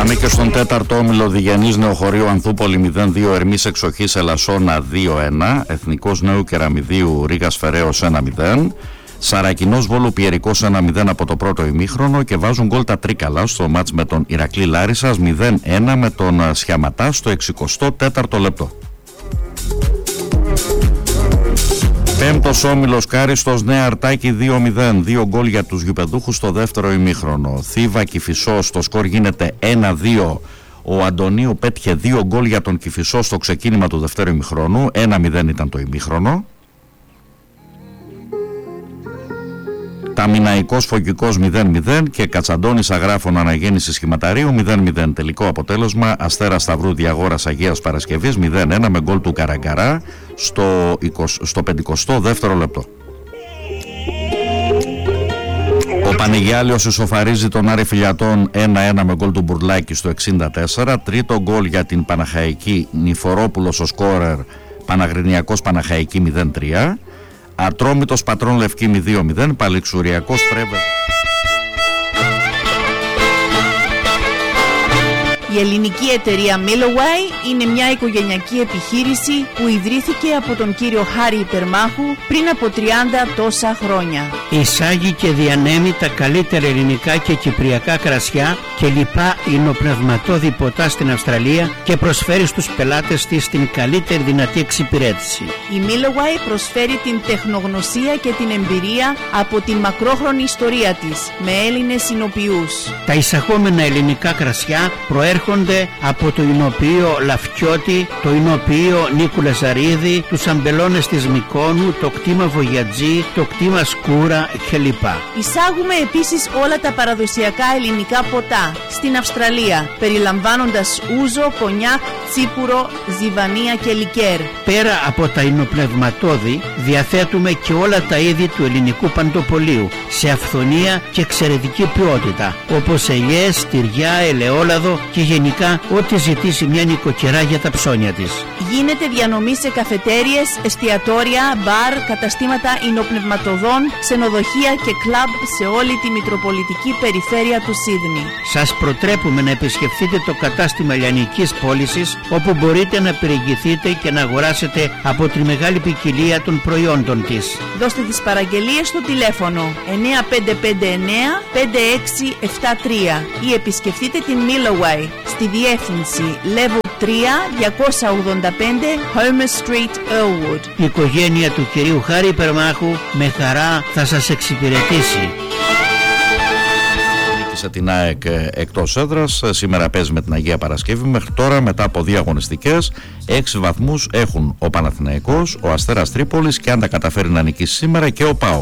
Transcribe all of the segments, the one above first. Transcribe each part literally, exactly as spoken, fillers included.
Πάμε και στον τέταρτο όμιλο. Διγενής Νεοχωρίου Ανθούπολη μηδέν δύο, Ερμής Εξοχής Ελασσόνα δύο ένα, Εθνικός Νέου Κεραμιδίου Ρήγας Φεραίος ένα μηδέν, Σαρακινός Βόλου Πιερικός ένα μηδέν από το πρώτο ημίχρονο και βάζουν γκολ τα Τρίκαλα στο μάτς με τον Ηρακλή Λάρισσας μηδέν ένα με τον Σιαματά στο εξηκοστό τέταρτο λεπτό. Πέμπτος όμιλος Κάριστος Νέα Αρτάκη δύο μηδέν, δύο γκολ για τους γηπεδούχους στο δεύτερο ημίχρονο. Θήβα Κηφισός, το σκορ γίνεται ένα δύο. Ο Αντωνίου πέτυχε δύο γκολ για τον Κηφισό στο ξεκίνημα του δεύτερου ημίχρονου, ένα μηδέν ήταν το ημίχρονο. Ταμιναϊκός Φωκικός μηδέν μηδέν και Κατσαντώνης Αγράφων Αναγέννησης Σχηματαρίου μηδέν μηδέν. Τελικό αποτέλεσμα Αστέρα Σταυρού Διαγόρας Αγίας Παρασκευής μηδέν ένα με γκολ του Καραγκαρά στο, είκοσι, στο πενηκοστό δεύτερο λεπτό. Ο Πανηγιάλιος ισοφαρίζει τον Άρη Φιλιατών ένα ένα με γκολ του Μπουρλάκη στο εξήντα τέσσερα. Τρίτο γκολ για την Παναχαϊκή, Νηφορόπουλος ο σκόρερ, Παναγρινιακός Παναχαϊκή μηδέν τρία. Ατρόμητος Πατρών Λευκήμη δύο μηδέν, Παλιξουριακός Πρέβεζα. Η ελληνική εταιρεία Milloway είναι μια οικογενειακή επιχείρηση που ιδρύθηκε από τον κύριο Χάρη Υπερμάχου πριν από τριάντα τόσα χρόνια. Εισάγει και διανέμει τα καλύτερα ελληνικά και κυπριακά κρασιά και λοιπά υνοπνευματώδη ποτά στην Αυστραλία και προσφέρει στους πελάτες της την καλύτερη δυνατή εξυπηρέτηση. Η Milloway προσφέρει την τεχνογνωσία και την εμπειρία από την μακρόχρονη ιστορία της με Έλληνες υνοποιούς. Τα εισαγόμενα ελληνικά κρασιά προέρχονται από το υνοποιείο Λαφκιώτη, το υνοποιείο Νίκου Λαζαρίδη, τους αμπελώνες της Μικόνου, το κτήμα Βογιατζή, το κτήμα Σκούρα κλπ. Εισάγουμε επίσης όλα τα παραδοσιακά ελληνικά ποτά στην Αυστραλία, περιλαμβάνοντας ούζο, κονιάκ, τσίπουρο, ζιβανία και λικέρ. Πέρα από τα υνοπνευματώδη, διαθέτουμε και όλα τα είδη του ελληνικού παντοπολίου, σε αυθονία και εξαιρετική ποιότητα, όπως ελιές, τυριά, ελαιόλαδο και γενικά ό,τι ζητήσει μια νοικοκυρά για τα ψώνια της. Γίνεται διανομή σε καφετέριες, εστιατόρια, μπαρ, καταστήματα υνοπνευματοδών, ξενοδοχεία και κλαμπ σε όλη τη μητροπολιτική περιφέρεια του Σίδνη. Σας προτρέπουμε να επισκεφτείτε το κατάστημα λιανικής πώλησης, όπου μπορείτε να περιηγηθείτε και να αγοράσετε από τη μεγάλη ποικιλία των προϊόντων της. Δώστε τις παραγγελίες στο τηλέφωνο εννιά πέντε πέντε εννιά πέντε έξι επτά τρία ή επισκεφτείτε την Milloway στη διεύθυνση Level τρία διακόσια ογδόντα πέντε Homer Street, Earlwood. Η οικογένεια του κυρίου Χάρη Υπερμάχου με χαρά θα σας εξυπηρετήσει. Σε την ΑΕΚ εκτός έδρας, σήμερα παίζει με την Αγία Παρασκευή. Μέχρι τώρα, μετά από δύο αγωνιστικές, έξι βαθμούς έχουν ο Παναθηναϊκός, ο Αστέρας Τρίπολης και αν τα καταφέρει να νικήσει σήμερα και ο ΠΑΟΚ.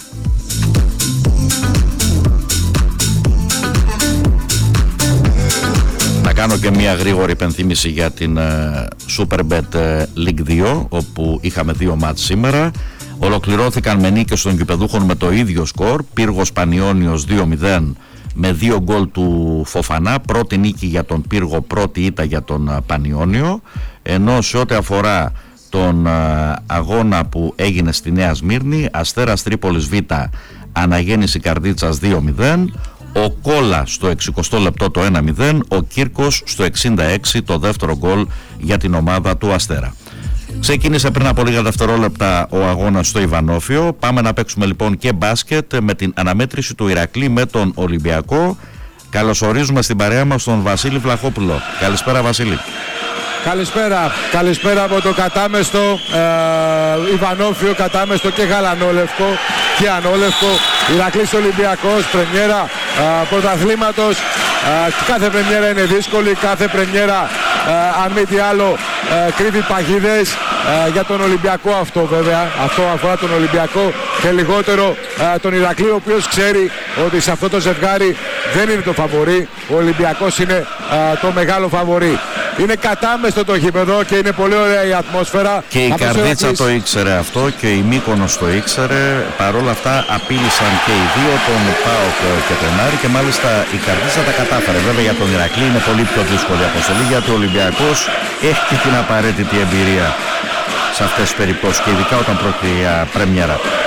Να κάνω και μια γρήγορη υπενθύμηση για την uh, Superbet uh, League δύο, όπου είχαμε δύο μάτς σήμερα. Ολοκληρώθηκαν με νίκες των γηπεδούχων με το ίδιο σκορ. Πύργος Πανιώνιος δύο μηδέν με δύο γκολ του Φοφανά. Πρώτη νίκη για τον Πύργο, πρώτη ήττα για τον Πανιώνιο. Ενώ σε ό,τι αφορά τον αγώνα που έγινε στη Νέα Σμύρνη, Αστέρας Τρίπολης Β, Αναγέννηση Καρδίτσας δύο μηδέν, ο Κόλα στο εξηκοστό λεπτό το ένα μηδέν, ο Κύρκος στο εξήντα έξι το δεύτερο γκολ για την ομάδα του Αστέρα. Ξεκίνησε πριν από λίγα δευτερόλεπτα ο αγώνας στο Ιβανόφιο. Πάμε να παίξουμε λοιπόν και μπάσκετ με την αναμέτρηση του Ηρακλή με τον Ολυμπιακό. Καλωσορίζουμε στην παρέα μας τον Βασίλη Βλαχόπουλο. Καλησπέρα Βασίλη. Καλησπέρα, καλησπέρα από το κατάμεστο ε, Ιβανόφιο, κατάμεστο και γαλανόλευκο και ανόλευκο. Ηρακλής Ολυμπιακός, πρεμιέρα ε, πρωταθλήματος. Ε, κάθε πρεμιέρα είναι δύσκολη, κάθε πρεμιέρα ε, αν μη τι άλλο ε, κρύβει παγίδες. Ε, για τον Ολυμπιακό αυτό βέβαια, αυτό αφορά τον Ολυμπιακό και λιγότερο ε, τον Ηρακλή, ο οποίος ξέρει ότι σε αυτό το ζευγάρι δεν είναι το φαβορί. Ο Ολυμπιακός είναι ε, το μεγάλο φαβορί. Είναι κατάμεστο το γήπεδο και είναι πολύ ωραία η ατμόσφαιρα. Και η Καρδίτσα το ήξερε αυτό και η Μύκονος το ήξερε. Παρ' όλα αυτά απείλησαν και οι δύο, τον ΠΑΟΚ και τον Άρη, και μάλιστα η Καρδίτσα τα κατάφερε. Βέβαια για τον Ηρακλή είναι πολύ πιο δύσκολη αποστολή, γιατί ο Ολυμπιακός έχει και την απαραίτητη εμπειρία σε αυτές τις περιπτώσεις και ειδικά όταν πρόκειται για πρεμιέρα.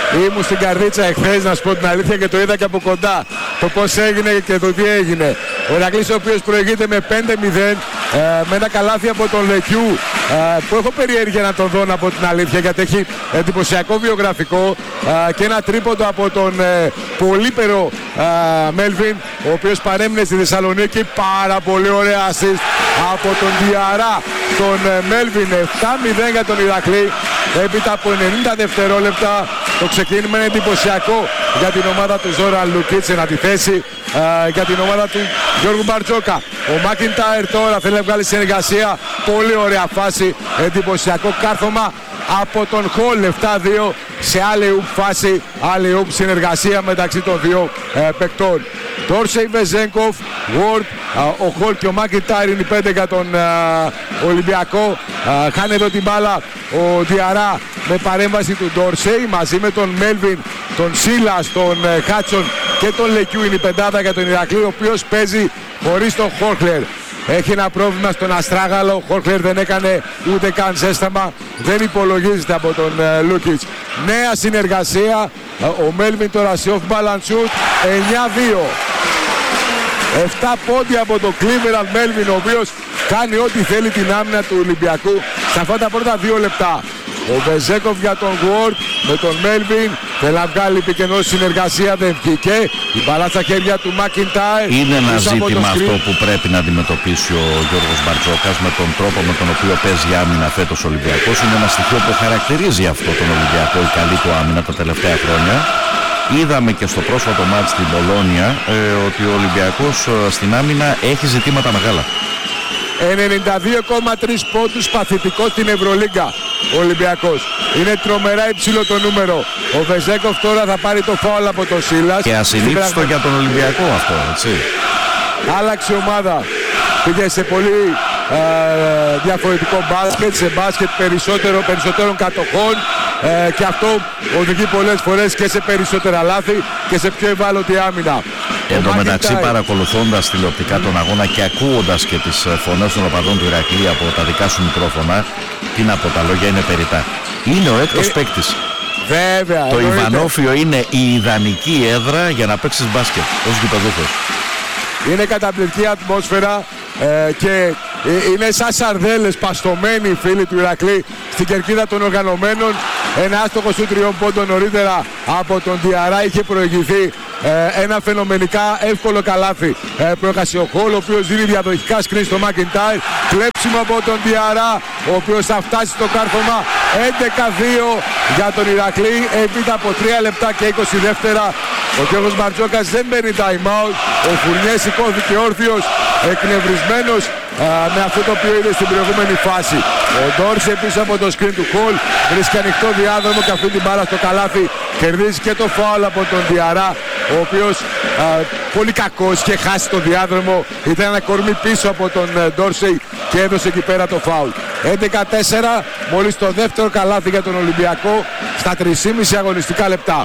ήμουν στην Καρδίτσα εχθές, να σου πω την αλήθεια, και το είδα και από κοντά το πώς έγινε και το τι έγινε. Ο Ηρακλής ο οποίος προηγείται με πέντε μηδέν ε, με ένα καλάθι από τον Λεκιού ε, που έχω περιέργεια να τον δω, να πω την αλήθεια, γιατί έχει εντυπωσιακό βιογραφικό ε, και ένα τρίποντο από τον ε, πολύπερο ε, Μέλβιν, ο οποίος παρέμεινε στη Θεσσαλονίκη. Πάρα πολύ ωραία assist από τον Διαρά, τον ε, Μέλβιν. Επτά μηδέν για τον Ηρακλή έπειτα από ενενήντα δευτερόλεπτα. Το ξεκίνημα είναι εντυπωσιακό για την ομάδα του Ζόραν Λουκίτς, εν αντιθέσει ε, για την ομάδα του Γιώργου Μπαρτζόκα. Ο Μάκιντάιρ τώρα θέλει να βγάλει συνεργασία. Πολύ ωραία φάση, εντυπωσιακό κάρφωμα από τον Χολ. Επτά δύο σε άλλη ουπ φάση, άλλη ουπ συνεργασία μεταξύ των δύο ε, παικτών. Ντόρσεϊ, Βεζένκοφ, Ward, ο Χολ και ο Μάκιντάιρ είναι οι πέντε για τον α, Ολυμπιακό. Α, χάνει εδώ την μπάλα ο Διαρά με παρέμβαση του Ντόρσεϊ μαζί με τον Μέλβιν, τον Σίλα, τον ε, Χάτσον και τον Λεκιού. Είναι η πεντάδα για τον Ηρακλή, ο οποίος παίζει χωρίς τον Χόρχλερ. Έχει ένα πρόβλημα στον Αστράγαλο. Ο Χόρχλερ δεν έκανε ούτε καν ζέσταμα. Δεν υπολογίζεται από τον ε, Λούκιτς. Νέα συνεργασία. Ο Μέλβιν τώρα σε off balance shoot. εννιά δύο. επτά πόντια από τον Cleveland Melvin, ο οποίος κάνει ό,τι θέλει την άμυνα του Ολυμπιακού σε αυτά τα πρώτα δύο λεπτά. Ο Βεζέκοφ για τον Ward με τον Melvin. Θέλει να βγάλει πικενό συνεργασία, δεν βγήκε. Η μπαλά στα χέρια του Μάκιντάιρ. Είναι ένα ζήτημα αυτό που πρέπει να αντιμετωπίσει ο Γιώργος Μπαρτζόκας με τον τρόπο με τον οποίο παίζει άμυνα φέτος ο Ολυμπιακός. Είναι ένα στοιχείο που χαρακτηρίζει αυτό τον Ολυμπιακό, η καλή του άμυνα τα τελευταία χρόνια. Είδαμε και στο πρόσφατο μάτς στην Πολόνια ε, ότι ο Ολυμπιακός ε, στην άμυνα έχει ζητήματα μεγάλα. ενενήντα δύο κόμμα τρία πόντους παθητικός στην Ευρωλίγκα ο Ολυμπιακός. Είναι τρομερά υψηλό το νούμερο. Ο Βεζέκοφ τώρα θα πάρει το φάουλ από τον Σίλας. Και ασυνήθιστο για τον Ολυμπιακό αυτό, έτσι. Άλλαξε ομάδα. Πήγε σε πολύ ε, διαφορετικό μπάσκετ, σε μπάσκετ περισσότερο, περισσότερων κατοχών ε, και αυτό οδηγεί πολλές φορές και σε περισσότερα λάθη και σε πιο ευάλωτη άμυνα. Εν τω μεταξύ, παρακολουθώντας τηλεοπτικά τον αγώνα και ακούγοντας και τις φωνές των οπαδών του Ηρακλή από τα δικά σου μικρόφωνα, τι να πω, τα λόγια είναι περιττά. Είναι ο έκτος ε, παίκτης. Βέβαια. Το εννοείται. Ιβανόφιο είναι η ιδανική έδρα για να παίξεις μπάσκετ ως γηπεδούχος. Είναι καταπληκτική ατμόσφαιρα ε, και είναι σαν σαρδέλες παστομένοι οι φίλοι του Ηρακλή στην κερκίδα των οργανωμένων. Ένα άστοχο σου τριών πόντων νωρίτερα από τον Διαρά είχε προηγηθεί ε, ένα φαινομενικά εύκολο καλάθι. Ε, πρόκασε ο Χολ, ο οποίος δίνει διαδοχικά σκριν στο Μάκιντάιρ. Κλέψιμο από τον Διαρά, ο οποίος θα φτάσει στο κάρφωμα. έντεκα δύο για τον Ηρακλή, έπειτα από τρία λεπτά και είκοσι δεύτερα. Ο Γιώργος Μπαρτζόκας δεν παίρνει time out. Ο Φουρνιές σηκώθηκε όρθιος, εκνευρισμένος α, με αυτό το οποίο είδε στην προηγούμενη φάση. Ο Ντόρσε πίσω από το screen του Χολ βρίσκει ανοιχτό διάδρομο και αυτή την μπάλα στο καλάθι. Κερδίζει και το φάουλ από τον Διαρά, ο οποίος α, πολύ κακός, είχε χάσει το διάδρομο. Ήταν ένα κορμί πίσω από τον Ντόρσε και έδωσε εκεί πέρα το φάουλ. έντεκα τέσσερα, μόλις το δεύτερο καλάθι για τον Ολυμπιακό στα τρία και μισό αγωνιστικά λεπτά.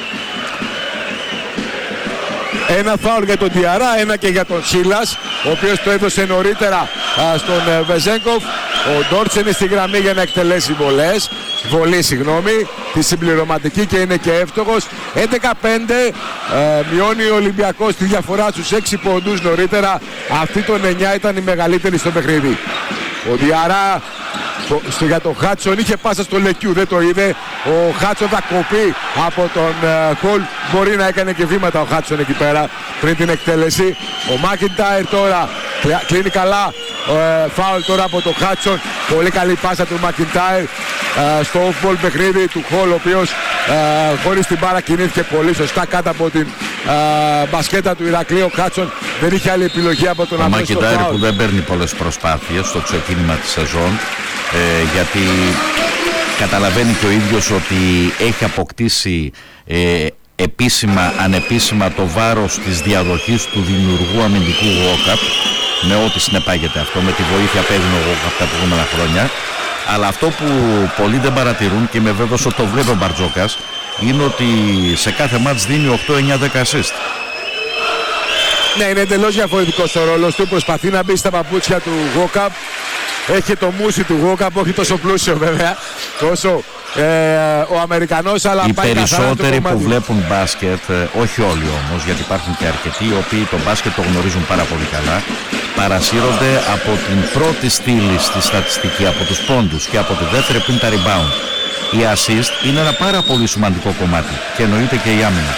Ένα φάουλ για τον Διαρά, ένα και για τον Σίλας, ο οποίος το έδωσε νωρίτερα α, στον ε, Βεζένκοφ. Ο Ντόρτσε είναι στη γραμμή για να εκτελέσει βολές, βολή συγγνώμη, τη συμπληρωματική και είναι και εύστοχος. έντεκα πέντε, ε, μειώνει ο Ολυμπιακός τη διαφορά στους έξι πόντους νωρίτερα. Αυτή των εννιά ήταν η μεγαλύτερη στο παιχνίδι. Ο Διαρά το, στο, για τον Χάτσον είχε πάσα στο Λεκιού, δεν το είδε. Ο Χάτσον θα κοπεί από τον uh, Χολ. Μπορεί να έκανε και βήματα ο Χάτσον εκεί πέρα πριν την εκτέλεση. Ο Μάκιντάιρ τώρα κλείνει καλά. Uh, φάουλ τώρα από τον Χάτσον. Πολύ καλή πάσα του Μάκιντάιρ uh, στο off-ball παιχνίδι του Χολ, ο οποίος uh, χωρίς την μπάρα κινήθηκε πολύ σωστά κάτω από την uh, μπασκέτα του Ηρακλή. Ο Χάτσον δεν είχε άλλη επιλογή από τον αμέσως φάουλ. Ο Μάκιντάιρ που δεν παίρνει πολλές προσπάθειες στο ξεκίνημα της σεζόν, ε, γιατί καταλαβαίνει και ο ίδιος ότι έχει αποκτήσει ε, επίσημα, ανεπίσημα το βάρος της διαδοχής του δημιουργού αμυντικού walk-up, με ό,τι συνεπάγεται αυτό, με τη βοήθεια που έδινε ο walk-up τα προηγούμενα χρόνια. Αλλά αυτό που πολλοί δεν παρατηρούν και είμαι βέβαιος ότι το βλέπει ο Μπαρτζόκας, είναι ότι σε κάθε μάτς δίνει οκτώ εννιά δέκα assist. Ναι, είναι εντελώς διαφορετικός ο ρόλος του, προσπαθεί να μπει στα παπούτσια του walk-up. Έχει το μουσι του walk-up, όχι τόσο πλούσιο βέβαια, τόσο ε, ο Αμερικανός, αλλά οι πάει περισσότεροι που βλέπουν μπάσκετ, όχι όλοι όμως, γιατί υπάρχουν και αρκετοί οι οποίοι το μπάσκετ το γνωρίζουν πάρα πολύ καλά, παρασύρονται από την πρώτη στήλη στη στατιστική, από τους πόντους, και από τη δεύτερη που είναι τα rebound. Η assist είναι ένα πάρα πολύ σημαντικό κομμάτι και εννοείται και η άμυνα.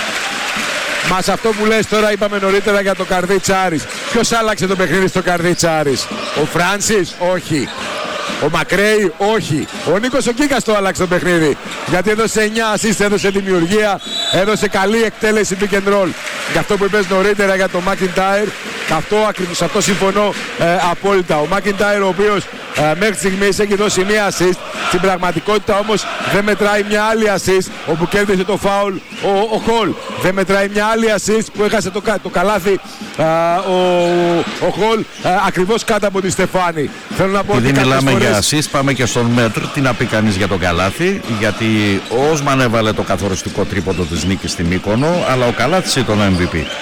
Μα σε αυτό που λες τώρα, είπαμε νωρίτερα για το Καρδίτσα Άρης. Ποιος άλλαξε το παιχνίδι στο Καρδίτσα Άρης? Ο Φράνσις? Όχι. Ο Μακρέι? Όχι. Ο Νίκος ο Κίκας το άλλαξε το παιχνίδι. Γιατί έδωσε εννιά assist, έδωσε δημιουργία, έδωσε καλή εκτέλεση pick and roll. Για αυτό που είπες νωρίτερα για τον McIntyre, αυτό ακριβώς, αυτό συμφωνώ ε, απόλυτα. Ο McIntyre, ο οποίος ε, μέχρι στιγμής έχει δώσει μία assist, στην πραγματικότητα όμως δεν μετράει μια άλλη assist όπου κέρδισε το foul ο, ο Hall. Δεν μετράει μια άλλη assist που έχασε το, το καλάθι ε, ο, ο Hall ε, ακριβώς κάτω από τη Στεφάνη. Θέλω να πω ότι μιλάμε φορές... για assist, πάμε και στον μέτρ. Τι να πει κανείς για τον καλάθι, γιατί ο Όσμαν έβαλε το καθοριστικό τρίποντο της νίκης στη Μύκονο, αλλά ο Καλάθης ήταν ο εμ βι πι.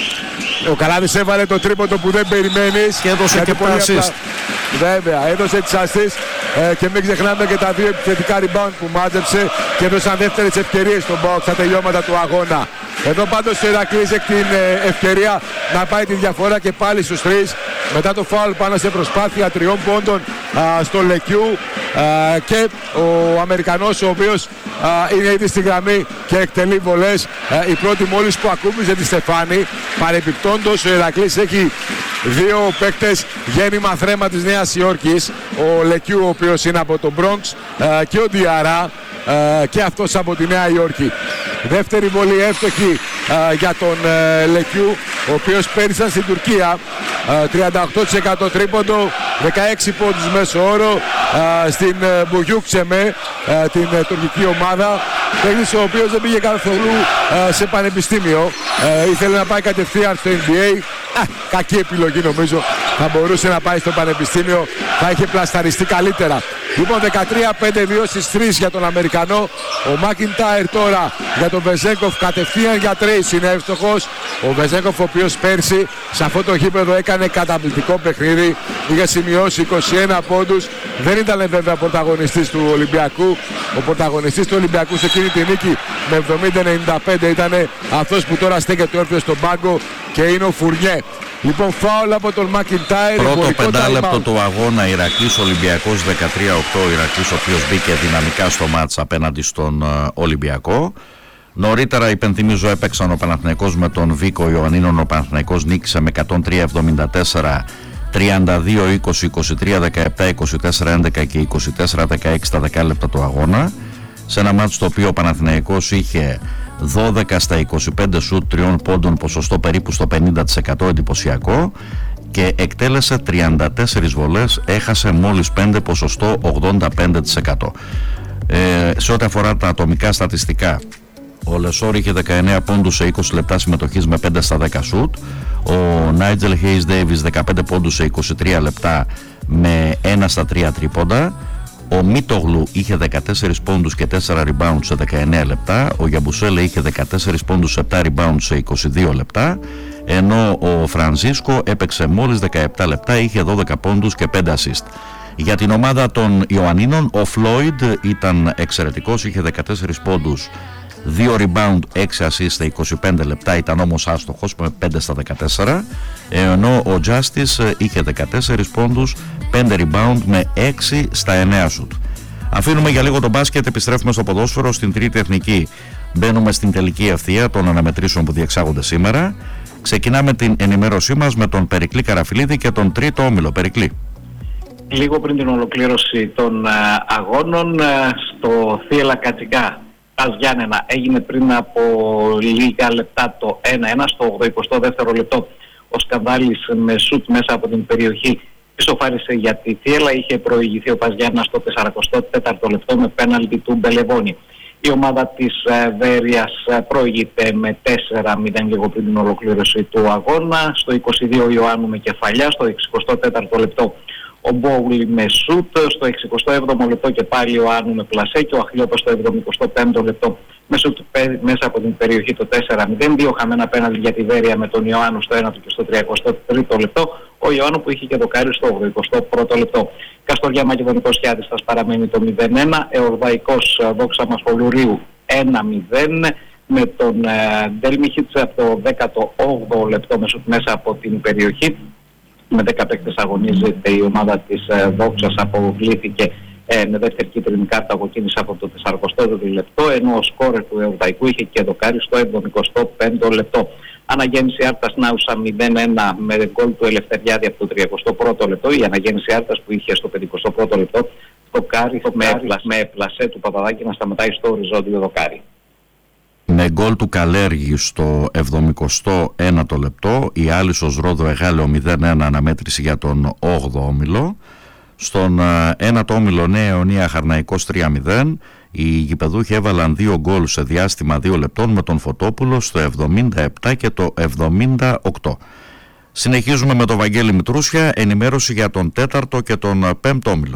Ο Καλάθης έβαλε το τρίποντο που δεν περιμένεις και έδωσε και πολλά assist. Βέβαια, έδωσε τις assist ε, και μην ξεχνάμε και τα δύο επιθετικά rebound που μάζεψε και έδωσαν δεύτερες ευκαιρίες στον Μπάουκ στα τελειώματα του αγώνα. Εδώ πάντως ο Ηρακλής έχει την ε, ευκαιρία να πάει τη διαφορά και πάλι στους τρεις μετά το φάουλ πάνω σε προσπάθεια τριών πόντων α, στο Λεκιού α, και ο Αμερικανός, ο οποίος α, είναι ήδη στη γραμμή και εκτελεί βολές. Α, η πρώτη μόλις που ακούμπησε τη Στεφάνη. Παρεπιπτόντως ο Ηρακλής έχει δύο παίκτες γέννημα θρέμα της Νέας Υόρκης, ο Λεκιού, ο οποίος είναι από το Bronx, α, και ο Διαρά α, και αυτός από τη Νέα Υόρκη. Δεύτερη βολή εύστοχη α, για τον α, Λεκιού, ο οποίος πέρυσαν στην Τουρκία, α, τριάντα οκτώ τοις εκατό τρίποντο, δεκαέξι πόντους μέσο όρο, α, στην Μπουγιούκτσεμε, την α, τουρκική ομάδα. Παίκτης ο οποίος δεν πήγε καθόλου α, σε πανεπιστήμιο, α, ήθελε να πάει κατευθείαν στο εν μπι έι. Α, κακή επιλογή νομίζω. Θα μπορούσε να πάει στο πανεπιστήμιο, θα είχε πλασταριστεί καλύτερα. Λοιπόν, δεκατρία πέντε δύο στις τρεις για τον Αμερικανό. Ο Μάκιντάιρ τώρα για τον Βεζέγκοφ, κατευθείαν για τρεις είναι εύστοχος. Ο Βεζέγκοφ, ο οποίος πέρσι σε αυτό το γήπεδο έκανε καταπληκτικό παιχνίδι, είχε σημειώσει είκοσι ένα πόντους. Δεν ήταν βέβαια πρωταγωνιστής του Ολυμπιακού. Ο πρωταγωνιστής του Ολυμπιακού σε εκείνη τη νίκη με εβδομήντα ενενήντα πέντε ήταν αυτός που τώρα στέκεται όρθιος στον πάγκο και είναι ο Φουρνιέ. Λοιπόν, φάουλ από τον Μάκιντάιρ. Πρώτο πεντάλεπτο του αγώνα Ηρακλής Ολυμπιακός δεκατρία οκτώ. Ηρακλής, ο οποίος μπήκε δυναμικά στο μάτς απέναντι στον uh, Ολυμπιακό. Νωρίτερα, υπενθυμίζω, έπαιξαν ο Παναθηναϊκός με τον Βίκο Ιωαννίνων. Ο Παναθηναϊκός νίκησε με εκατόν τρία εβδομήντα τέσσερα, τριάντα δύο είκοσι, είκοσι τρία δεκαεπτά, είκοσι τέσσερα έντεκα και είκοσι τέσσερα δεκαέξι τα δεκάλεπτα του αγώνα. Σε ένα μάτς το οποίο ο Παναθηναϊκός είχε δώδεκα στα είκοσι πέντε σουτ τριών πόντων, ποσοστό περίπου στο πενήντα τοις εκατό, εντυπωσιακό, και εκτέλεσε τριάντα τέσσερις βολές, έχασε μόλις πέντε, ποσοστό ογδόντα πέντε τοις εκατό. Ε, σε ό,τι αφορά τα ατομικά στατιστικά, ο Λεσόρ είχε δεκαεννέα πόντους σε είκοσι λεπτά συμμετοχής με πέντε στα δέκα σουτ. Ο Νάιτζελ Χέις Ντέιβις δεκαπέντε πόντους σε είκοσι τρία λεπτά με ένα στα τρία τρίποντα. Ο Μίτογλου είχε δεκατέσσερις πόντους και τέσσερα rebound σε δεκαεννέα λεπτά. Ο Γιαμπουσέλε είχε δεκατέσσερις πόντους σε επτά rebound σε είκοσι δύο λεπτά. Ενώ ο Φρανσίσκο έπαιξε μόλις δεκαεπτά λεπτά, είχε δώδεκα πόντους και πέντε assist. Για την ομάδα των Ιωαννίνων, ο Φλόιντ ήταν εξαιρετικός, είχε δεκατέσσερις πόντους, δύο rebound, έξι assist στα είκοσι πέντε λεπτά, ήταν όμως άστοχος με πέντε στα δεκατέσσερα, ενώ ο Justice είχε δεκατέσσερις πόντους, πέντε rebound με έξι στα εννέα σουτ. Αφήνουμε για λίγο τον μπάσκετ, επιστρέφουμε στο ποδόσφαιρο, στην τρίτη εθνική. Μπαίνουμε στην τελική ευθεία των αναμετρήσεων που διεξάγονται σήμερα. Ξεκινάμε την ενημέρωσή μας με τον Περικλή Καραφιλίδη και τον τρίτο όμιλο. Περικλή. Λίγο πριν την ολοκλήρωση των uh, αγώνων, uh, στο Θίελα Κατσικά Πας Γιάννενα έγινε πριν από λίγα λεπτά το ένα ένα. Στο ογδοηκοστό δεύτερο λεπτό ο Σκανδάλης με σουτ μέσα από την περιοχή ισοφάρισε για τη Θίελα. Είχε προηγηθεί ο Πας Γιάννενας στο σαρανταετό τέταρτο λεπτό με πέναλτι του Μπελεβόνη. Η ομάδα της uh, Βέρειας uh, προηγείται με τέσσερα μηδέν λίγο πριν την ολοκλήρωση του αγώνα. Στο είκοσι δύο Ιωάννου με κεφαλιά, στο εξηκοστό τέταρτο λεπτό ο Μπόουλη με σουτ, στο εξηκοστό έβδομο λεπτό και πάλι ο Άνου με πλασέ και ο Αχλιώτος στο εβδομηκοστό πέμπτο λεπτό με σουτ μέσα από την περιοχή το τέσσερα μηδέν. Δύο χαμένα πέναλτι για τη Βέρεια με τον Ιωάννου στο ένατο και στο τριακοστό τρίτο λεπτό. ο Ιωάννου που είχε και δοκάρι στο ογδοηκοστό πρώτο λεπτό. Καστοριά Μακεδονικός Χιάδιστας παραμένει το μηδέν ένα, Εορδαϊκός Δόξα Μασχολουρίου ένα μηδέν, με τον ε, Ντέλμιχιτς από το δέκατο όγδοο λεπτό μέσα από την περιοχή. Με δέκα παίκτες αγωνίζεται η ομάδα της ε, Δόξας, αποβλήθηκε ε, με δεύτερη κίτρινη κάρτα από κίνηση από το σαρανταοστό λεπτό, ενώ ο σκόρερ του Εορδαϊκού είχε και δοκάρι στο εβδομηκοστό πέμπτο λεπτό. Αναγέννηση Άρτας Νάουσα μηδέν ένα με γκολ του Ελευθεριάδη από το τριακοστό πρώτο λεπτό. Η αναγέννηση Άρτας που είχε στο πενηκοστό πρώτο λεπτό δοκάρι με, πλα, με πλασέ του Παπαδάκη να σταματάει στο οριζόντιο δοκάρι. Με γκολ του Καλέργη στο εβδομηκοστό ένατο λεπτό, η Άλυσος Ρόδο Εγάλεο μηδέν ένα αναμέτρηση για τον όγδοο όμιλο. Στον ένατο όμιλο Νέα Ιωνία Χαρναϊκός τρία μηδέν. Οι γηπεδούχοι έβαλαν δύο γκολ σε διάστημα δύο λεπτών με τον Φωτόπουλο στο εβδομήντα επτά και το εβδομήντα οκτώ. Συνεχίζουμε με τον Βαγγέλη Μητρούσια, ενημέρωση για τον τέταρτο και τον πέμπτο όμιλο.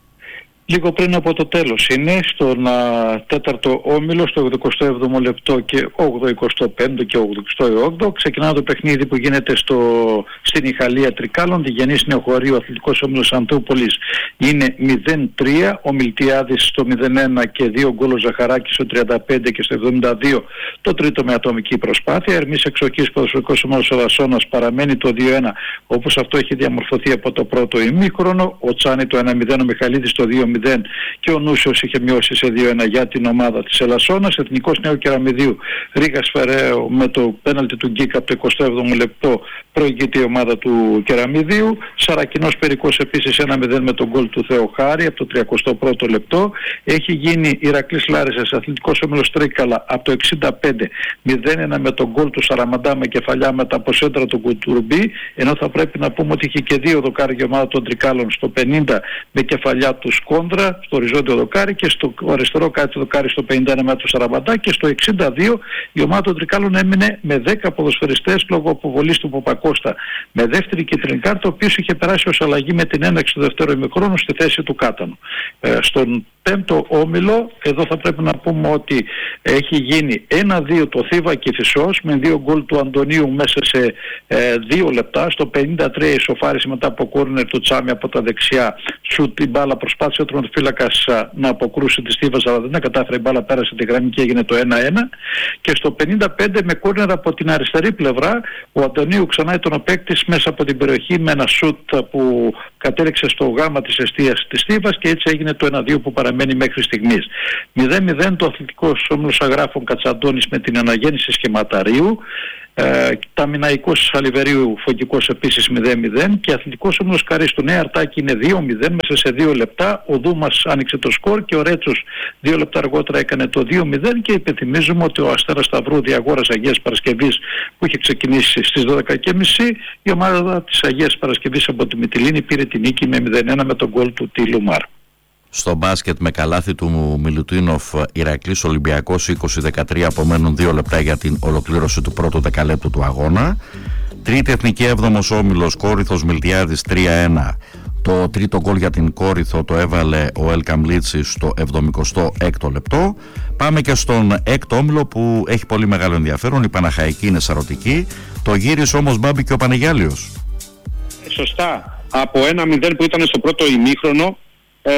Λίγο πριν από το τέλος είναι στον α, τέταρτο όμιλο, στο ογδοηκοστό έβδομο λεπτό και ογδοηκοστό πέμπτο και ογδοηκοστό όγδοο. Ξεκινά το παιχνίδι που γίνεται στο, στην Ιχαλία Τρικάλων, Διγενής Νεοχωρίου, Αθλητικός Όμιλος Αντούπολης είναι μηδέν τρία, ο Μιλτιάδης στο μηδέν ένα και δύο γκολ ο Ζαχαράκης στο τριάντα πέντε και στο εβδομήντα δύο, το τρίτο με ατομική προσπάθεια. Ερμής Εξοχής Ποδοσφαιρικός Όμιλος Οδασσόνας παραμένει το δύο ένα, όπως αυτό έχει διαμορφωθεί από το πρώτο ημίχρονο. Ο Τσάνι το ένα μηδέν, ο Μιχαλίδης το δύο μηδέν και ο Νούσιος είχε μειώσει σε δύο ένα για την ομάδα της Ελασσόνας. Εθνικός Νέου Κεραμιδίου Ρίγας Φεραίο με το πέναλτι του Γκίκα από το εικοστό έβδομο λεπτό προηγείται η ομάδα του Κεραμιδίου. Σαρακινός Περικός επίσης ένα μηδέν με τον γκολ του Θεοχάρη από το τριακοστό πρώτο λεπτό. Έχει γίνει Ηρακλής Λάρισας Αθλητικός Όμιλος Τρίκαλα από το εξήντα πέντε μηδέν ένα με τον γκολ του Σαραμαντά με κεφαλιά μετά από σέντρα του Κουτουρμπή, ενώ θα πρέπει να πούμε ότι είχε και δύο δοκάρια η ομάδα των Τρικάλων στο πενήντα με κεφαλιά του Σκόντρα στο οριζόντιο δοκάρι και στο αριστερό κάτι δοκάρι στο πενήντα ένα με του Σαραμπαντά, και στο εξήντα δύο η ομάδα των Τρικάλων έμεινε με δέκα ποδοσφαιριστές λόγω αποβολής του Παπακώστα με δεύτερη κίτρινη κάρτα, ο οποίος είχε περάσει ως αλλαγή με την έναρξη του δεύτερου ημιχρόνου στη θέση του Κάτανου. Ε, στον πέμπτο όμιλο, εδώ θα πρέπει να πούμε ότι έχει γίνει ένα δύο το Θήβα Κηφισός με δύο γκολ του Αντωνίου μέσα σε ε, δύο λεπτά. Στο πενήντα τρία ισοφάρισε μετά από κόρνερ του Τσάμι από τα δεξιά. Σου την μπάλα προσπάθησε ο τερματοφύλακας να αποκρούσει τη Θήβας, αλλά δεν κατάφερε, η μπάλα πέρασε τη γραμμή και έγινε το ένα ένα. Και στο πενήντα πέντε με κόρνερ από την αριστερή πλευρά ο Αντωνίου ξανάει τον οπαίκτης μέσα από την περιοχή με ένα σουτ που κατέληξε στο γάμα της εστίας της Θήβας και έτσι έγινε το ένα δύο που παραμένει μέχρι στιγμής. μηδέν μηδέν το Αθλητικός Όμιλος Αγράφων Κατσαντώνης με την αναγέννηση Σχηματαρίου. Ε, Ταμιναϊκός Αλιβερίου Φωκικός επίσης μηδέν μηδέν και Αθλητικός Όμιλος Καρύς του Νέα Αρτάκη είναι δύο μηδέν μέσα σε δύο λεπτά. Ο Δούμας άνοιξε το σκορ και ο Ρέτσος δύο λεπτά αργότερα έκανε το δύο μηδέν. Και υπενθυμίζουμε ότι ο Αστέρας Σταυρού Διαγόρας Αγίας Παρασκευής που είχε ξεκινήσει στις δώδεκα και μισή, η ομάδα της Αγίας Παρασκευής από τη Μυτιλήνη πήρε την νίκη με μηδέν ένα με τον γκολ του Τίλου Μάρ. Στο μπάσκετ με καλάθι του Μιλουτίνοφ Ηρακλής Ολυμπιακός είκοσι δεκατρία, απομένουν δύο λεπτά για την ολοκλήρωση του πρώτου δεκαλέπτου του αγώνα. Τρίτη εθνική έβδομος όμιλος Κόρινθος Μιλτιάδης τρία ένα. Το τρίτο γκολ για την Κόρινθο το έβαλε ο Έλκαμ Λίτσης στο εβδομηκοστό έκτο λεπτό. Πάμε και στον έκτο όμιλο που έχει πολύ μεγάλο ενδιαφέρον. Η Παναχαϊκή είναι σαρωτική. Το γύρισε όμως, Μπάμπη, και ο Πανεγιάλιος. Σωστά. Από ένα μηδέν που ήταν στο πρώτο ημίχρονο, Ε,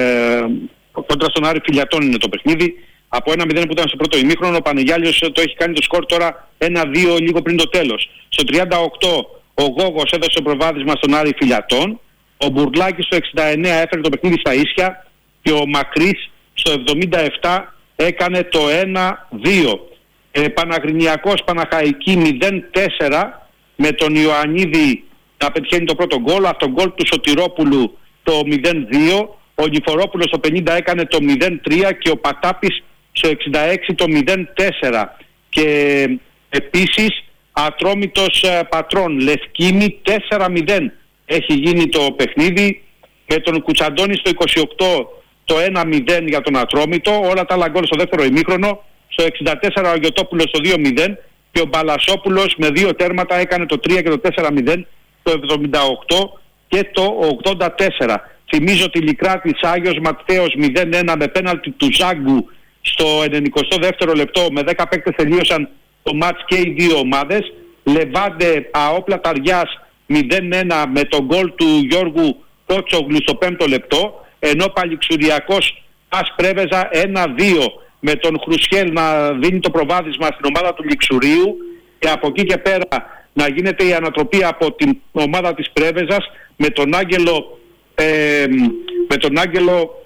κόντρα στον Άρη Φιλιατών είναι το παιχνίδι. Από ένα μηδέν που ήταν στο πρώτο ημίχρονο, ο Πανεγιάλιος το έχει κάνει το σκορ τώρα ένα δύο λίγο πριν το τέλος. Στο τριάντα οκτώ ο Γόγος έδωσε προβάδισμα στον Άρη Φιλιατών. Ο Μπουρλάκης στο εξήντα εννέα έφερε το παιχνίδι στα ίσια και ο Μακρύς στο εβδομήντα επτά έκανε το ένα δύο. ε, Παναγρινιακός Παναχαϊκή μηδέν τέσσερα με τον Ιωαννίδη να πετυχαίνει το πρώτο γκολ. Αυτό γκολ του Σωτηρόπουλου το μηδέν δύο, ο Νιφορόπουλος στο πενήντα έκανε το μηδέν τρία και ο Πατάπης στο εξήντα έξι το μηδέν τέσσερα. Και επίσης Ατρόμητος Πατρών Λευκίνη τέσσερα μηδέν έχει γίνει το παιχνίδι, με τον Κουτσαντώνη στο είκοσι οκτώ το ένα μηδέν για τον Ατρόμητο. Όλα τα άλλα γκολ στο δεύτερο ημίχρονο. Στο εξήντα τέσσερα ο Αγιωτόπουλος το δύο μηδέν και ο Μπαλασόπουλος με δύο τέρματα έκανε το τρία και το τέσσερα μηδέν, το εβδομήντα οκτώ και το ογδόντα τέσσερα. Θυμίζω ότι Λικράτης Άγιος Ματθαίος μηδέν ένα με πέναλτι του Ζάγκου στο ενενηκοστό δεύτερο λεπτό. Με δέκα παίκτες τελείωσαν το μάτς και οι δύο ομάδες. Λεβάντε Αόπλα Ταριάς μηδέν ένα με τον γκολ του Γιώργου Κότσογλου στο πέμπτο λεπτό, ενώ Παλιξουριακός Πας Πρέβεζα ένα δύο με τον Χρουσιέλ να δίνει το προβάδισμα στην ομάδα του Λιξουρίου, και από εκεί και πέρα να γίνεται η ανατροπή από την ομάδα της Πρέβεζας με τον Άγγελο ε, με τον Άγγελο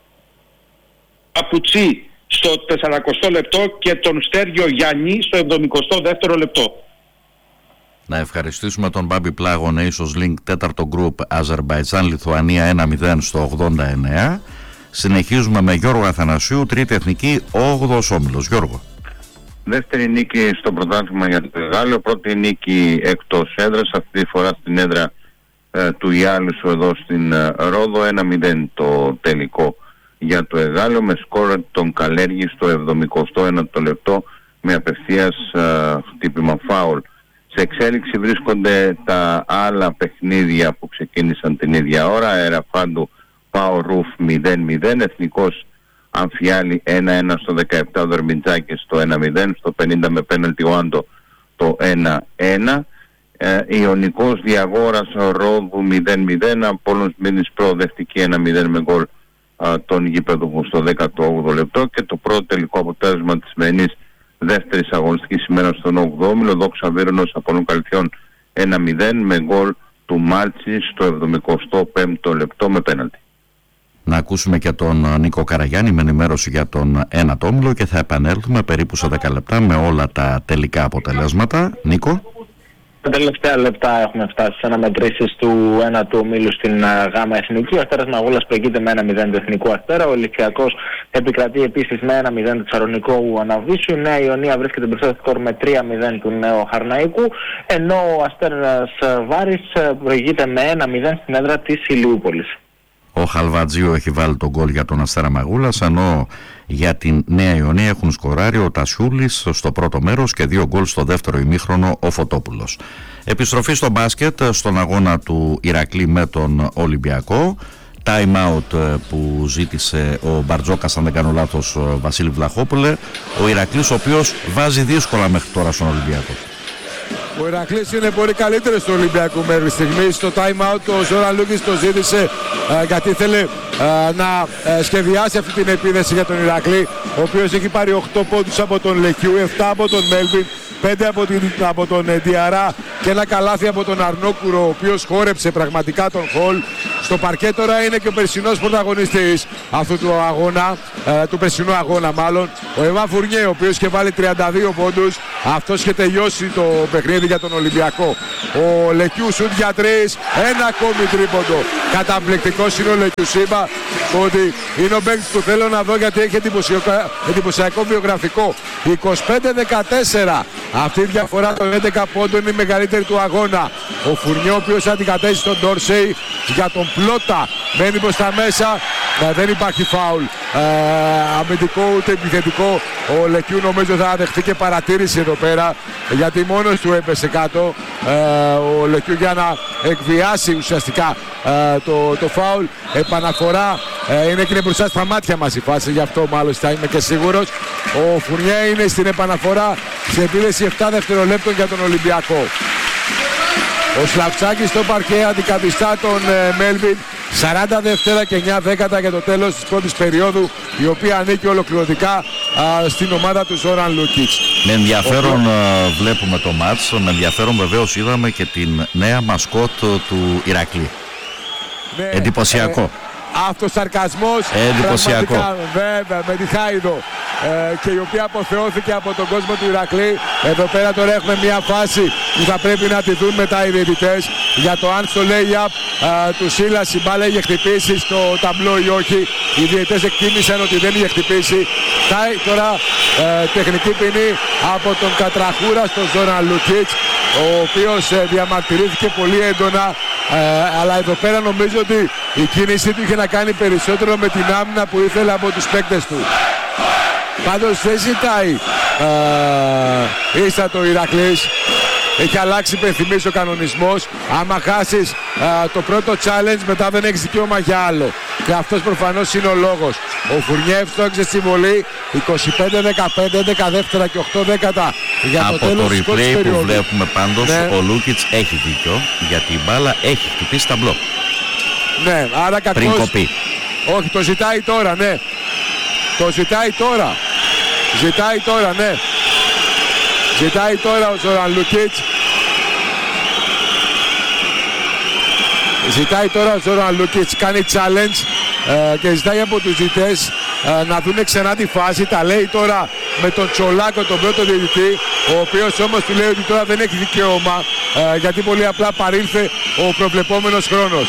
Παπουτσί στο τεσσαρακοστό λεπτό και τον Στέργιο Γιάννη στο εβδομηκοστό δεύτερο λεπτό. Να ευχαριστήσουμε τον Μπάμπη Πλάγο, Nations Link, τέταρτο γκρουπ Αζερμπαϊτζάν Λιθουανία ένα μηδέν στο ογδόντα εννέα. Συνεχίζουμε με Γιώργο Αθανασίου, τρίτη εθνική, όγδοος όμιλος. Γιώργο. Δεύτερη νίκη στο πρωτάθλημα για το Εγάλεο, πρώτη νίκη εκτός έδρας, αυτή τη φορά στην έδρα ε, του Ιάλισσου εδώ στην ε, Ρόδο, ένα μηδέν το τελικό για το Εγάλεο, με σκόρ τον Καλέργη στο εβδομηκοστό ένατο λεπτό με απευθείας ε, χτύπημα φάουλ. Σε εξέλιξη βρίσκονται τα άλλα παιχνίδια που ξεκίνησαν την ίδια ώρα. Εραφάντου Πάο Ρουφ μηδέν μηδέν, Εθνικός Αμφιάλη ένα ένα στο δεκαεπτά, ο Δερμιτζάκης στο ένα μηδέν, στο πενήντα με πέναλτι ο Άντο το ένα ένα. Ε, Ιωνικός Διαγόρας Ρόδου μηδέν μηδέν, Απόλλωνας Μήνης προοδευτική ένα μηδέν με γκολ των γηπεδούχων στο δέκατο όγδοο λεπτό, και το πρώτο τελικό αποτέλεσμα της σημερινής δεύτερης αγωνιστικής ημέρας στον όγδοο όμιλο, Δόξα Βίρονος Απόλλων Καλυθιών ένα μηδέν με γκολ του Μάλτσι στο εβδομηκοστό πέμπτο λεπτό με πέναλτι. Να ακούσουμε και τον Νίκο Καραγιάννη με ενημέρωση για τον ένατο όμιλο και θα επανέλθουμε περίπου σε δέκα λεπτά με όλα τα τελικά αποτελέσματα. Νίκο. Τα τελευταία λεπτά έχουμε φτάσει σε αναμετρήσεις του ένατου ομίλου στην ΓΑΜΑ Εθνική. Ο Αστέρας Μαγούλας προηγείται με ένα μηδέν του Εθνικού Αστέρα. Ο Ολυμπιακός επικρατεί επίσης με ένα μηδέν του Θεσσαλονικού Αναβίσιου. Η Νέα Ιωνία βρίσκεται μπροστά στο σκορ με τρία μηδέν του Νέου Χαρναϊκού. Ενώ ο Αστέρας Βάρης προηγείται με ένα μηδέν στην έδρα της Ηλιούπολης. Ο Χαλβατζίου έχει βάλει τον γκολ για τον Αστέρα Μαγούλας, ενώ για την Νέα Ιωνία έχουν σκοράρει ο Τασιούλης στο πρώτο μέρος και δύο γκολ στο δεύτερο ημίχρονο ο Φωτόπουλος. Επιστροφή στο μπάσκετ στον αγώνα του Ηρακλή με τον Ολυμπιακό. Time out που ζήτησε ο Μπαρτζόκας, αν δεν κάνω λάθος, Βασίλη Βλαχόπουλε. Ο Ηρακλής, ο οποίος βάζει δύσκολα μέχρι τώρα στον Ολυμπιακό. Ο Ηρακλής είναι πολύ καλύτερος στο Ολυμπιακό μέχρι στιγμής. Στο time out ο Ζόραν Λούκης το ζήτησε ε, γιατί ήθελε ε, να ε, σχεδιάσει αυτή την επίδεση για τον Ηρακλή, ο οποίος έχει πάρει οκτώ πόντους από τον Λεκιού, επτά από τον Μέλβιν, πέντε από, την, από τον Διαρά και ένα καλάθι από τον Αρνόκουρο, ο οποίος χόρεψε πραγματικά τον χολ. Στο παρκέ τώρα είναι και ο περσινός πρωταγωνιστής αυτού του αγώνα, ε, του περσινού αγώνα μάλλον, ο Εβάν Φουρνιέ, ο οποίος είχε βάλει τριάντα δύο πόντους. Αυτός είχε τελειώσει το παιχνίδι για τον Ολυμπιακό. Ο Λεκιού σουτ για τρεις, ένα ακόμη τρίποντο. Καταπληκτικός είναι ο Λεκιού. Είπα ότι είναι ο παίκτης που θέλω να δω, γιατί έχει εντυπωσιακό βιογραφικό. είκοσι πέντε δεκατέσσερα. Αυτή η διαφορά των έντεκα πόντων είναι η μεγαλύτερη του αγώνα. Ο Φουρνιό, ο οποίος αντικατέστησε τον Ντόρσεϊ για τον Πλότα, μένει προς τα μέσα. Ε, δεν υπάρχει φάουλ ε, αμυντικό ούτε επιθετικό. Ο Λεκιού νομίζω θα δεχτεί και παρατήρηση εδώ πέρα, γιατί μόνος του έπεσε κάτω ε, ο Λεκιού για να εκβιάσει ουσιαστικά ε, το, το φάουλ. Επαναφορά ε, είναι και είναι μπροστά στα μάτια μας η φάση, γι' αυτό μάλιστα είμαι και σίγουρος. Ο Φουρνιέ είναι στην επαναφορά σε επίδεση επτά δευτερολέπτων για τον Ολυμπιακό. Ο Σλαψάκης στο παρκέ αντικαθιστά τον ε, Μέλβιν. σαράντα δεύτερα και εννιά δέκατα για το τέλος της πρώτης περίοδου, η οποία ανήκει ολοκληρωτικά α, στην ομάδα του Ζόραν Λούκιτς. Με ενδιαφέρον ο... βλέπουμε το μάτς, με ενδιαφέρον βεβαίως είδαμε και την νέα μασκότ του Ηρακλή. Ναι, εντυπωσιακό. Ε, αυτοσαρκασμός, εντυπωσιακό. Βέβαια, με τη Χάιδο, ε, και η οποία αποθεώθηκε από τον κόσμο του Ηρακλή. Εδώ πέρα τώρα έχουμε μια φάση που θα πρέπει να τη δουν μετά οι διαιτητές, για το αν στο lay-up του Σίλας η μπάλα είχε χτυπήσει στο ταμπλό ή όχι. Οι διαιτητές εκτίμησαν ότι δεν είχε χτυπήσει. Τώρα ε, τεχνική ποινή από τον Κατραχούρα στον Ζόραν Λούκιτς, ο οποίος ε, διαμαρτυρήθηκε πολύ έντονα, ε, αλλά εδώ πέρα νομίζω ότι η κίνησή του είχε να κάνει περισσότερο με την άμυνα που ήθελε από τους παίκτες του. Πάντως δεν ζητάει ε, ίσα το Ηρακλής. έχει αλλάξει, υπενθυμίζω, ο κανονισμός. Άμα χάσεις α, το πρώτο challenge, μετά δεν έχεις δικαίωμα για άλλο. Και αυτός προφανώς είναι ο λόγος. Ο Φουρνιέφ στόχισε στη βολή είκοσι πέντε δεκαπέντε, έντεκα δεύτερα και οκτώ δέκατα για το από τέλος το της πρώτης replay που περίοδου. βλέπουμε πάντως, ναι. ο Λούκιτς έχει δίκιο, γιατί η μπάλα έχει χτυπήσει τα μπλοκ. Ναι, άρα κακώς... Πριν κοπεί. Όχι, το ζητάει τώρα, ναι. Το ζητάει τώρα. Ζητάει τώρα, ναι. Ζητάει τώρα ο Ζόραν Λούκιτς. Ζητάει τώρα ο Ζόραν Λούκιτς, κάνει challenge ε, και ζητάει από τους ζητές ε, να δουν ξανά τη φάση. Τα λέει τώρα με τον Τσολάκο, τον πρώτο διαιτητή, ο οποίος όμως του λέει ότι τώρα δεν έχει δικαίωμα ε, γιατί πολύ απλά παρήλθε ο προβλεπόμενος χρόνος.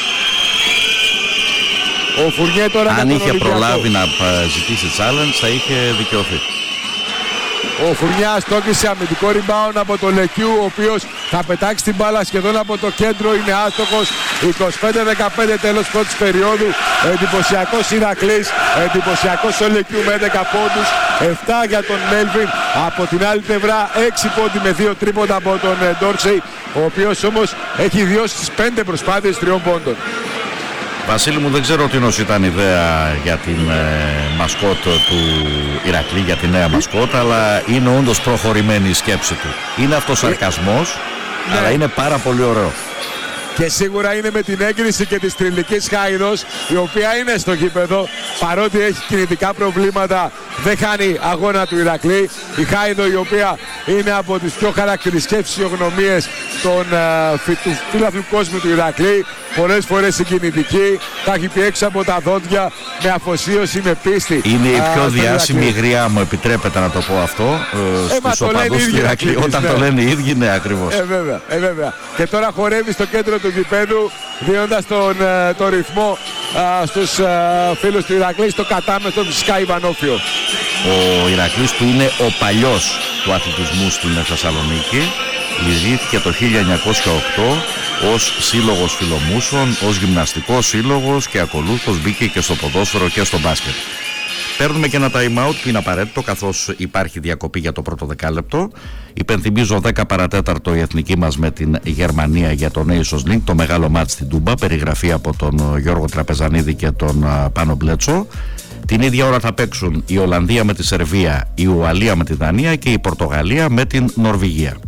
Ο Φουρνιέ τώρα αν είχε Ολυμπιακό. προλάβει να ζητήσει challenge θα είχε δικαιωθεί. Ο Φουρνιάς στόχισε αμυντικό rebound από το Λεκιού, ο οποίος θα πετάξει την μπάλα σχεδόν από το κέντρο, είναι άστοχος. είκοσι πέντε δεκαπέντε τέλος πρώτης περίοδου. Εντυπωσιακός Ηρακλής, εντυπωσιακός ο Λεκιού με έντεκα πόντους, επτά για τον Μέλβιν. Από την άλλη πλευρά έξι πόντοι με δύο τρίποντα από τον Ντόρσεϊ, ο οποίος όμως έχει διώσει τις πέντε προσπάθειες τριών πόντων. Βασίλη μου, δεν ξέρω τι νος ήταν ιδέα για την ε, μασκότ του Ηρακλή, για τη νέα μασκότ, αλλά είναι όντως προχωρημένη η σκέψη του. Είναι αυτός σαρκασμός, ναι, αλλά είναι πάρα πολύ ωραίο. Και σίγουρα είναι με την έγκριση και της Τριλικής Χάιδος, η οποία είναι στο γήπεδο, παρότι έχει κινητικά προβλήματα, δεν χάνει αγώνα του Ηρακλή. Η Χάιδο, η οποία είναι από τις πιο χαρακτηριστικές φυσιογνωμίες των, uh, του φίλαθλου κόσμου του Ηρακλή, πολλές φορές συγκινητική, τα έχει πει έξω από τα δόντια, με αφοσίωση, με πίστη. Είναι η πιο uh, διάσημη γριά, μου επιτρέπετε να το πω αυτό, ε, στους οπαδούς του Ηρακλή, όταν ναι. το λένε οι ίδιοι, ναι, ακριβώς. Ε, βέβαια, ε, βέβαια. Και τώρα χορεύει στο κέντρο του γηπέδου, δίνοντας τον, uh, τον ρυθμό uh, στους uh, φίλους του Ηρακλή, στο κατάμεστο φυσικά Ιβανόφιο. Ο Ηρακλής, που είναι ο παλιός του αθλητισμού στην Θεσσαλονίκη, ιδρύθηκε το χίλια εννιακόσια οκτώ ως σύλλογος φιλομούσων, ως γυμναστικός σύλλογος και ακολούθως μπήκε και στο ποδόσφαιρο και στο μπάσκετ. Παίρνουμε και ένα time out που είναι απαραίτητο καθώς υπάρχει διακοπή για το πρώτο δεκάλεπτο. Υπενθυμίζω δέκα παρατέταρτο η εθνική μας με την Γερμανία για το Nations League, το μεγάλο μάτς στην Τούμπα, περιγραφή από τον Γιώργο Τραπεζανίδη και τον Πάνο Μπλέτσο. Την ίδια ώρα θα παίξουν η Ολλανδία με τη Σερβία, η Ουαλία με τη Δανία και η Πορτογαλία με την Νορβηγία.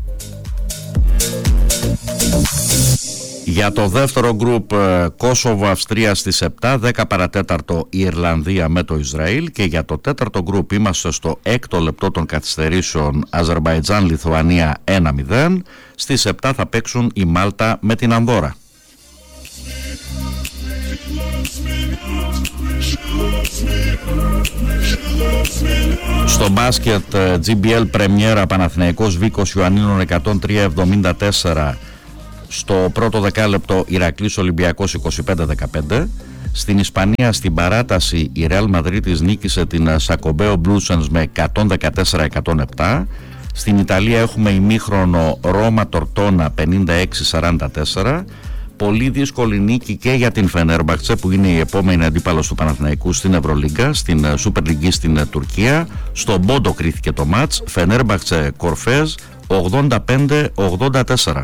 Για το δεύτερο γκρουπ, Κόσοβο-Αυστρία στις επτά, δέκα παρατέταρτο η Ιρλανδία με το Ισραήλ, και για το τέταρτο γκρουπ είμαστε στο έκτο λεπτό των καθυστερήσεων, Αζερμπαϊτζάν-Λιθουανία ένα μηδέν, στις επτά θα παίξουν η Μάλτα με την Ανδόρα. Στο μπάσκετ, τζι μπι ελ πρεμιέρα, Παναθηναϊκός Βίκος Ιωαννίνων εκατόν τρία εβδομήντα τέσσερα. Στο πρώτο δεκάλεπτο Ηρακλής Ολυμπιακός είκοσι πέντε δεκαπέντε. Στην Ισπανία στην παράταση η Ρεάλ Μαδρίτης νίκησε την Σακομπέο Μπλούσενς με εκατόν δεκατέσσερα εκατόν επτά. Στην Ιταλία έχουμε ημίχρονο Ρώμα Τορτόνα πενήντα έξι σαράντα τέσσερα. Πολύ δύσκολη νίκη και για την Φενέρμπαχτσε, που είναι η επόμενη αντίπαλος του Παναθηναϊκού στην Ευρωλίγκα, στην Super League στην Τουρκία. Στον πόντο κρίθηκε το μάτς, Φενέρμπαχτσε Κορφέζ ογδόντα πέντε ογδόντα τέσσερα.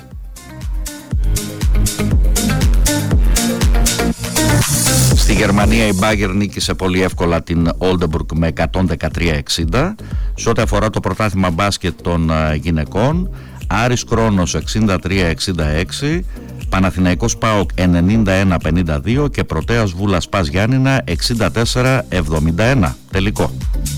Στη Γερμανία η Μπάγερ νίκησε πολύ εύκολα την Oldenburg με εκατόν δεκατρία εξήντα. Σε ό,τι αφορά το πρωτάθλημα μπάσκετ των γυναικών, Άρης Κρόνος εξήντα τρία εξήντα έξι, Παναθηναϊκός ΠΑΟΚ ενενήντα ένα πενήντα δύο και Πρωτέας Βούλας Πας Γιάννηνα εξήντα τέσσερα εβδομήντα ένα. Τελικό.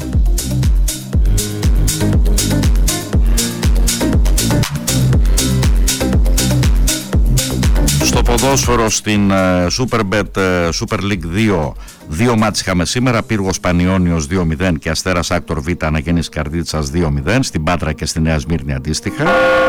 Στο ποδόσφαιρο στην Superbet Super League δύο, δύο μάτς είχαμε σήμερα, Πύργος Πανιώνιος δύο μηδέν και Αστέρας Άκτορ Β Αναγέννηση Καρδίτσας δύο μηδέν, στην Πάτρα και στη Νέα Σμύρνη αντίστοιχα.